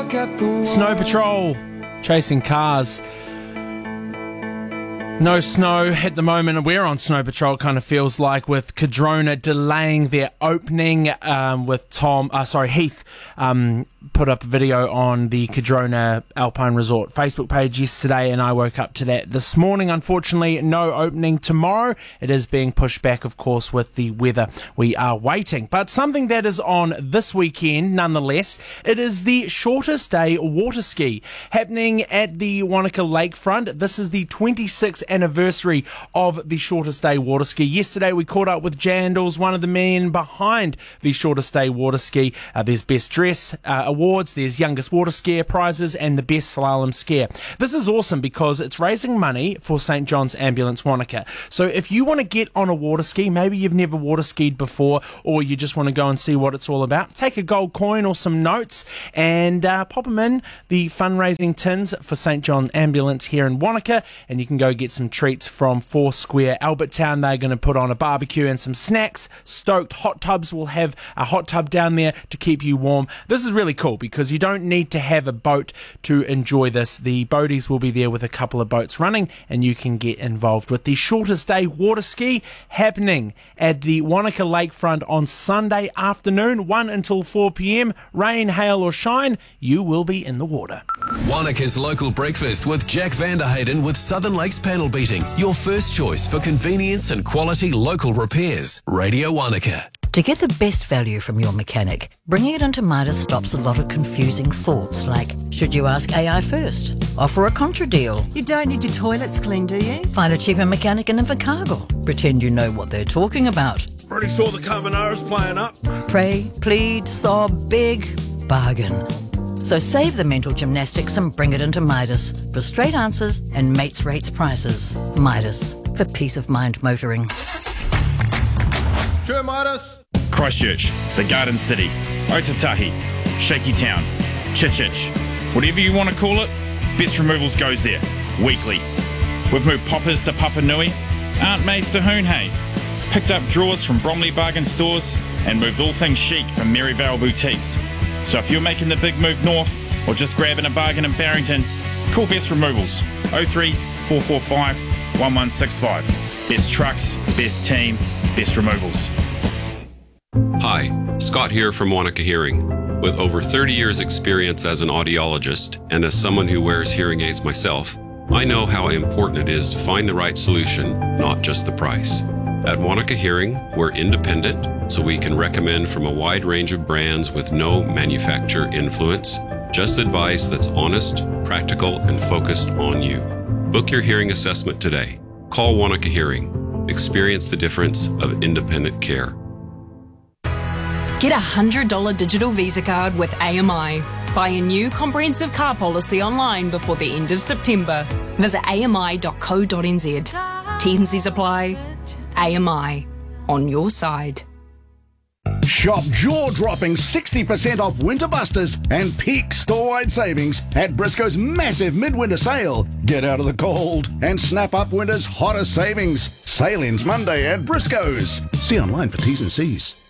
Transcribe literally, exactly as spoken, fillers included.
Snow Patrol, chasing cars. No snow at the moment. We're on Snow Patrol, kind of feels like, with Cardrona delaying their opening um, with Tom, uh, sorry, Heath um, put up a video on the Cardrona Alpine Resort Facebook page yesterday, and I woke up to that this morning. Unfortunately, no opening tomorrow. It is being pushed back, of course, with the weather. We are waiting. But something that is on this weekend, nonetheless, it is the Shortest Day Water Ski happening at the Wanaka Lakefront. This is the twenty-sixth anniversary of the Shortest Day Water Ski. Yesterday we caught up with Jandals, one of the men behind the Shortest Day Water Ski. Uh, there's Best Dress uh, Awards, there's Youngest Water Skier prizes, and the Best Slalom Skier. This is awesome because it's raising money for Saint John's Ambulance Wanaka. So if you want to get on a water ski, maybe you've never water skied before, or you just want to go and see what it's all about, take a gold coin or some notes and uh, pop them in the fundraising tins for Saint John's Ambulance here in Wanaka, and you can go get some treats from Four Square Albert Town. They're going to put on a barbecue and some snacks. Stoked Hot Tubs will have a hot tub down there to keep you warm. This is really cool because you don't need to have a boat to enjoy this. The boaties will be there with a couple of boats running, and you can get involved with the Shortest Day Water Ski happening at the Wanaka Lakefront on Sunday afternoon, one until four p.m. Rain, hail or shine, you will be in the water. Wanaka's Local Breakfast with Jack Vanderhayden with Southern Lakes Panel Beating. Your first choice for convenience and quality local repairs. Radio Wanaka. To get the best value from your mechanic, bringing it into Midas stops a lot of confusing thoughts like, should you ask A I first? Offer a contra deal. You don't need your toilets cleaned, do you? Find a cheaper mechanic in Invercargill. Pretend you know what they're talking about. Pretty sure the carbonara's playing up. Pray, plead, sob, big, bargain. So save the mental gymnastics and bring it into Midas for straight answers and mates rates prices. Midas, for peace of mind motoring. Sure, Midas. Christchurch, the Garden City, Otatahi, Shaky Town, Chichich, whatever you want to call it, Best Removals goes there, weekly. We've moved poppers to Papa Nui, Aunt May's to Hoonhay, picked up drawers from Bromley Bargain Stores, and moved all things chic from Maryvale Boutiques. So if you're making the big move north, or just grabbing a bargain in Barrington, call Best Removals, oh three four four five one one six five. Best trucks, best team, best removals. Hi, Scott here from Wanaka Hearing. With over thirty years experience as an audiologist and as someone who wears hearing aids myself, I know how important it is to find the right solution, not just the price. At Wanaka Hearing, we're independent, so we can recommend from a wide range of brands with no manufacturer influence, just advice that's honest, practical, and focused on you. Book your hearing assessment today. Call Wanaka Hearing. Experience the difference of independent care. Get a one hundred dollars digital Visa card with A M I. Buy a new comprehensive car policy online before the end of September. Visit A M I dot co dot N Z. T's and C's apply. A M I, on your side. Shop jaw-dropping sixty percent off Winter Busters and peak store-wide savings at Briscoe's massive midwinter sale. Get out of the cold and snap up winter's hottest savings. Sale ends Monday at Briscoe's. See online for T's and C's.